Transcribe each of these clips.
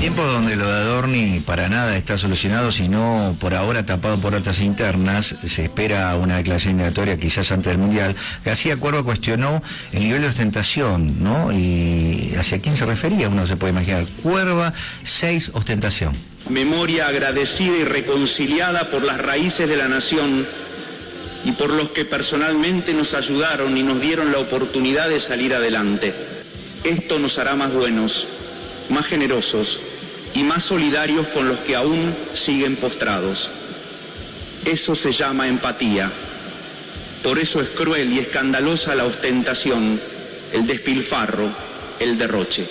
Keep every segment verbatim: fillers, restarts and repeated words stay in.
Tiempos donde lo de Adorni para nada está solucionado, sino por ahora tapado por ratas internas. Se espera una declaración migratoria quizás antes del Mundial. García Cuerva cuestionó el nivel de ostentación, ¿no? Y hacia quién se refería, uno se puede imaginar. Cuerva, seis, ostentación. Memoria agradecida y reconciliada por las raíces de la nación y por los que personalmente nos ayudaron y nos dieron la oportunidad de salir adelante. Esto nos hará más buenos, más generosos y más solidarios con los que aún siguen postrados. Eso se llama empatía. Por eso es cruel y escandalosa la ostentación, el despilfarro, el derroche.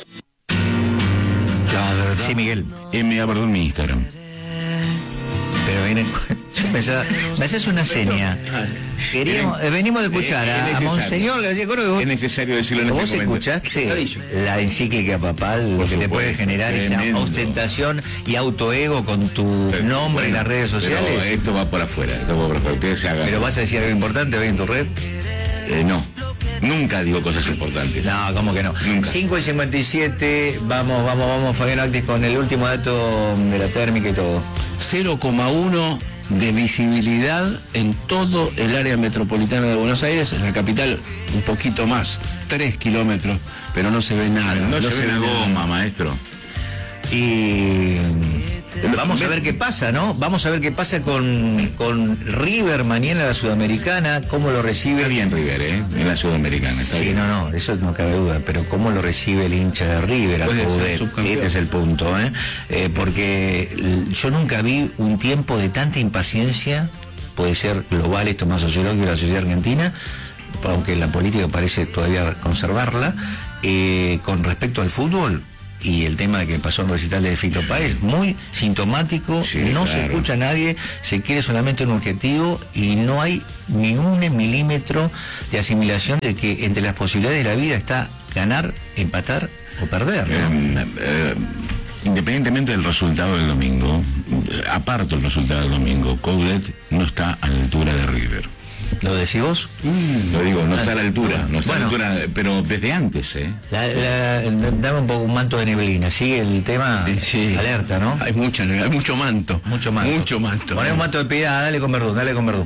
Sí, Miguel. Eh, me abordó en mi Instagram. Pero vienen, yo pensaba, me haces una seña. Queríamos, eh, venimos de escuchar a, a Monseñor García Cuerva. Es necesario decirlo en este ¿Vos momento. escuchaste la encíclica papal, lo que te puede generar esa ostentación y autoego con tu Pero, nombre bueno, en las redes sociales? Pero esto va por afuera, esto va por afuera. Ustedes se hagan. ¿Pero vas a decir algo importante hoy en tu red? Eh, no, nunca digo cosas importantes. No, ¿cómo que no? Nunca. cinco y cincuenta y siete, vamos, vamos, vamos, Fabián Altis con el último dato de la térmica y todo. cero coma uno de visibilidad en todo el área metropolitana de Buenos Aires, en la capital un poquito más, tres kilómetros, pero no se ve nada. No, no se, ve la nada. goma, maestro. Y vamos a ver qué pasa, ¿no? Vamos a ver qué pasa con, con River mañana, la Sudamericana, cómo lo recibe. Está bien River, ¿eh? En la Sudamericana, está Sí, bien. no, no, eso no cabe duda, pero cómo lo recibe el hincha de River, Puede ser Coudet, subcampeón. este es el punto, ¿eh? Eh, porque l- yo nunca vi un tiempo de tanta impaciencia, puede ser global esto más sociológico de la sociedad argentina, aunque la política parece todavía conservarla, eh, con respecto al fútbol. Y el tema de que pasó en el recital de Fito Páez, muy sintomático, Sí, no claro. se escucha a nadie, se quiere solamente un objetivo y no hay ni un milímetro de asimilación de que entre las posibilidades de la vida está ganar, empatar o perder, ¿no? Eh, eh, independientemente del resultado del domingo, eh, aparto el resultado del domingo, Coudet no está a la altura de River. ¿Lo decís vos? Lo digo, no está a la altura, no está Bueno. a la altura, pero desde antes, ¿eh? La, la- dame un poco un manto de neblina, sigue el tema Sí, sí. alerta, ¿no? Hay mucha, hay mucho manto. Mucho manto. Mucho manto. Poné un manto de piedad, dale con Verdún, dale con Verdún.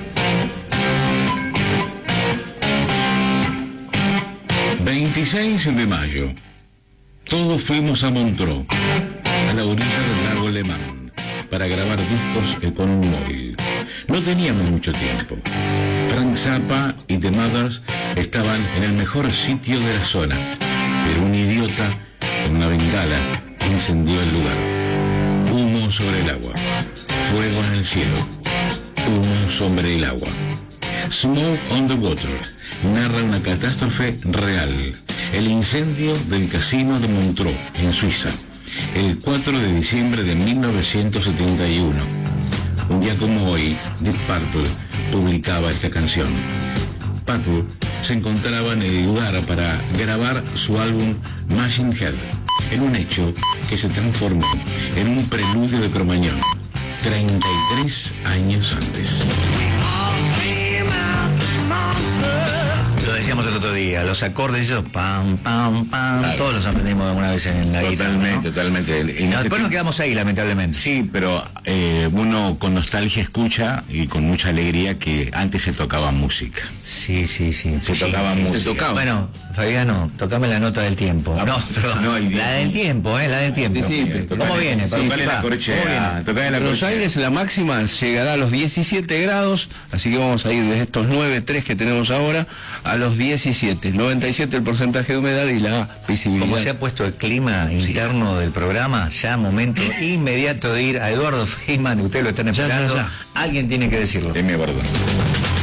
veintiséis de mayo. Todos fuimos a Montreux, a la orilla del lago Le Mans, para grabar discos eh, con un móvil. No teníamos mucho tiempo. Frank Zappa y The Mothers estaban en el mejor sitio de la zona, pero un idiota con una bengala incendió el lugar. Humo sobre el agua, fuego en el cielo, humo sobre el agua. Smoke on the Water narra una catástrofe real, el incendio del casino de Montreux, en Suiza, el cuatro de diciembre de mil novecientos setenta y uno. Un día como hoy, Deep Purple publicaba esta canción. Purple se encontraba en el lugar para grabar su álbum Machine Head, en un hecho que se transformó en un preludio de Cromañón, treinta y tres años antes. Lo decíamos el otro día, los acordes esos, pam, pam, pam, Claro. todos los aprendimos alguna vez en la guitarra, ¿no? Totalmente, totalmente. En Y ese después nos tiempo- quedamos ahí, lamentablemente. Sí, pero eh, uno con nostalgia escucha y con mucha alegría que antes se tocaba música. Sí, sí, sí. Se Sí, tocaba sí, música. se tocaba. Bueno, Fabiano, tocame la nota del tiempo. Ah, No, perdón. no, y- la del tiempo, ¿eh? La del tiempo. Sí, sí, ¿Cómo tocale- viene? tocale Participá. la corchea, ¿Cómo viene? tocale la Buenos corchea. Aires la máxima llegará a los diecisiete grados, así que vamos a ir desde estos nueve punto tres que tenemos ahora a los diecisiete. noventa y siete el porcentaje de humedad y la visibilidad. Como se ha puesto el clima interno del programa, ya momento inmediato de ir a Eduardo Feynman, ustedes lo están Ya, ya, esperando. ya. Alguien tiene que decirlo. Es mi verdad.